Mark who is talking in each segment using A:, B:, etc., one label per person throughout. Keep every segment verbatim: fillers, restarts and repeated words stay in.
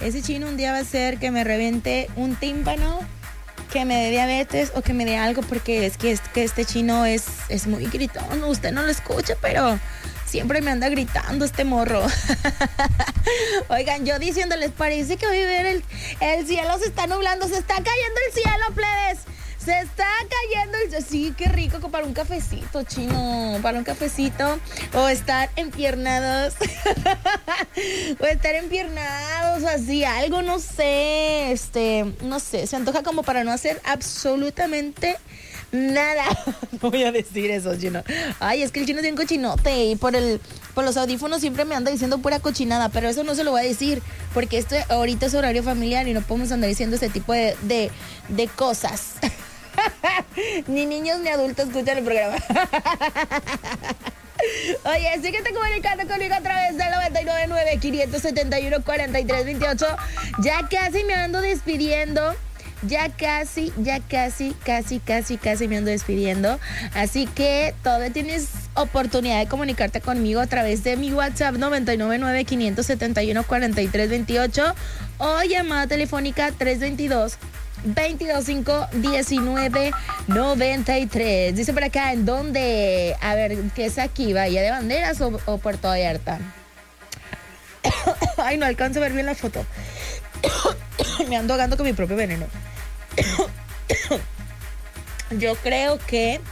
A: ese chino un día va a ser que me reviente un tímpano, que me dé diabetes o que me dé algo, porque es que, es que este chino es, es muy gritón. Usted no lo escucha, pero siempre me anda gritando este morro. Oigan, yo diciéndoles, parece que voy a ver el, el cielo se está nublando, se está cayendo el cielo, plebes. Se está cayendo el... Sí, qué rico para un cafecito, chino. Para un cafecito. O estar empiernados. O estar empiernados, así, algo, no sé. Este, no sé, se antoja como para no hacer absolutamente nada. No voy a decir eso, chino. Ay, es que el chino es bien cochinote. Y por el, por los audífonos siempre me anda diciendo pura cochinada. Pero eso no se lo voy a decir, porque esto ahorita es horario familiar y no podemos andar diciendo ese tipo de, de, de cosas. Ni niños ni adultos escuchan el programa. Oye, síguete comunicando conmigo a través del noventa y nueve nueve, quinientos setenta y uno, cuarenta y tres veintiocho. Ya casi me ando despidiendo. Ya casi, ya casi, casi, casi, casi me ando despidiendo. Así que todavía tienes oportunidad de comunicarte conmigo a través de mi WhatsApp noventa y nueve nueve, quinientos setenta y uno, cuarenta y tres veintiocho o llamada telefónica tres veintidós, veintidós cinco, diecinueve noventa y tres. Dice por acá, ¿en dónde? A ver, ¿qué es aquí? ¿Bahía de Banderas o, o Puerto Vallarta? Ay, no alcanzo a ver bien la foto. Me ando ahogando con mi propio veneno. Yo creo que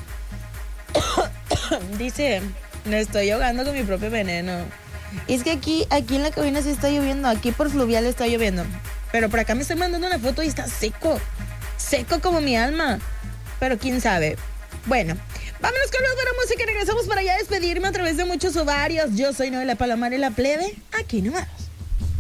A: dice, me estoy ahogando con mi propio veneno. Y es que aquí, aquí en la cabina sí está lloviendo. Aquí por Fluvial está lloviendo. Pero por acá me estoy mandando una foto y está seco. Seco como mi alma. Pero quién sabe. Bueno, vámonos con una buena música y regresamos para ya despedirme a través de muchos ovarios. Yo soy Noela Palomar y la plebe. Aquí nomás.